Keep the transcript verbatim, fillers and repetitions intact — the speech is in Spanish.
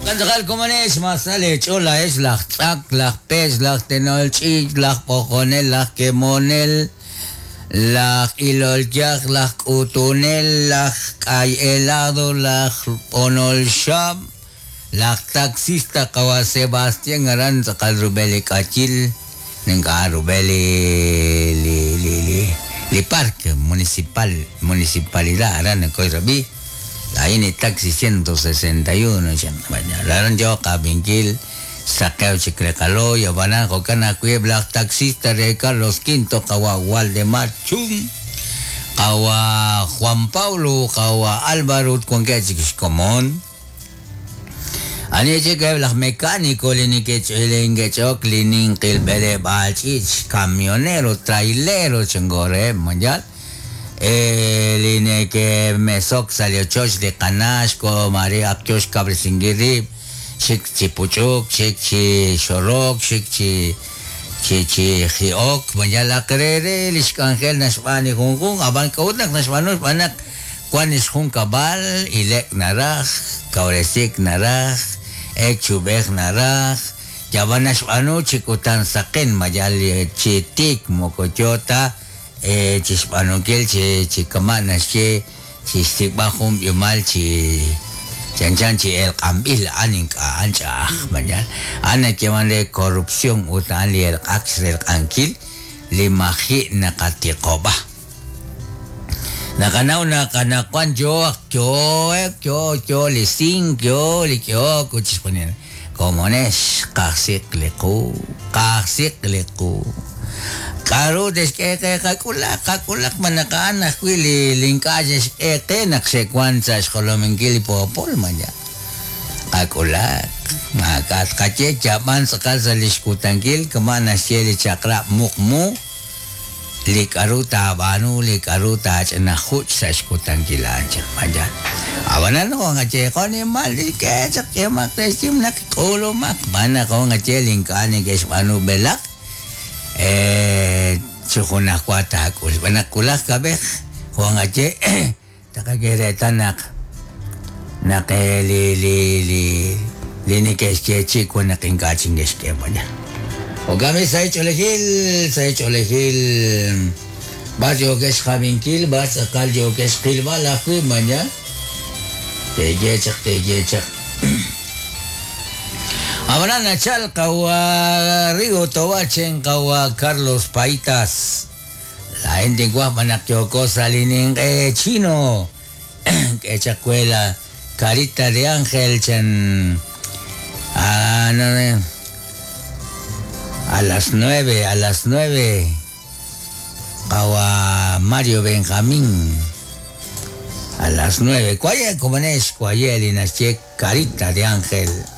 Kantakal kumanes, masale, chola es la tsak, la pez, la tenolchi, la pojonel, la kemonel, la ilolyak, la utunel, la kay helado, la onol sham, la taxista kawa Sebastián ngaran sa kalrubeli kachil, ng karubeli li li li li parque municipal, municipalidad, aran ng koy rabi. Ahí ni taxi ciento sesenta y uno, laran yo kabingkil, sakeo chiclecalo, yabana, kokana black taxista de Carlos Quinto, kawa Waldemar Chung, kawa Juan Pablo, kawa Álvaro, con que chicos común. Ani cheque black mecánico, linique chelingue choc, linin kilbere balchich, camionero, trailero, chingore, mundial. El ine que me sok salió choch de Canasco, María Apchosh Cabresingiri, Chik Chipuchuk, Chik Chi Shorok, Chik Chi Chi Chi Hiok, Manjala Kerere, Lishkangel Nashvani Hungkung, Aban Kautak Nashvanus, Banak, Kwanis Hung Kabal, Ilek Naraj, Kauresik Naraj, Ek Chubek Naraj, Yaban Nashvanu, Chikutan Saken, Majali Chitik, Mokochota, eh chispanokil chi chi kamana chi chi stikbahum yumal chi chanchan chi el kambil aning ka ancha manyan ana kemande korupsyon utan li el aksel kankil limahi nakatikoba nakanaw na kanakwan jo kyo kyo kyo lising kyo likyo kuchispanin komones kasik leku kasik leku Karo des que que calcula calcula manakaan na kwili linkajes e tenak sequenza skolomengili popol manya calcula makat kache jaman sekal saliskutangil kemana sieli cakra mukmu likaruta banu likaruta cena huj saskutangil aja manja awanan ko ngache ko ni mali ke sak ke mak tesim nak kolo mak mana ko ngache linkane guys banu belak eh chukuna kwata kul banak kulah kabeh huang aje takagere tanak nak li li li li ni keske chiku nak ingkaching keske manya ogami sai cholehil sai cholehil bas yo kes khabinkil bas akal yo kes khilwa lafi manya teje chak teje chak Ahora Nachal kawa Rigo Towachen kawa Carlos Paitas. La gente guapa Kyoko salining eh chino. Que chacuela carita de ángel chen. Ah, no, no. A las nueve, a las nueve. Kawa Mario Benjamín. A las nueve. Cuaya como es cuaya linache carita de ángel.